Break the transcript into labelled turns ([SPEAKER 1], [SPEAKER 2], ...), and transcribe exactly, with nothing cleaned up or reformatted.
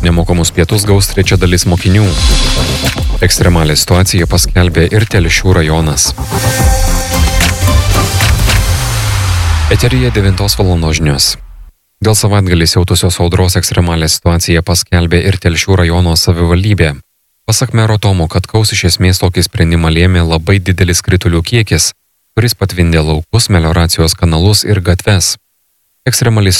[SPEAKER 1] Nemokamus pietus gaus trečia dalis mokinių. Ekstremalią situaciją paskelbė ir Telšių rajonas. Eteryje devintos valandos žinios. Dėl savaitgalį siautusios audros ekstremalią situaciją paskelbė ir Telšių rajono savivaldybė. Pasak mero Tomo Katkaus, iš esmės tokį sprendimą lėmė labai didelis kritulių kiekis, kuris patvindė laukus, melioracijos kanalus ir gatves. Ekstremali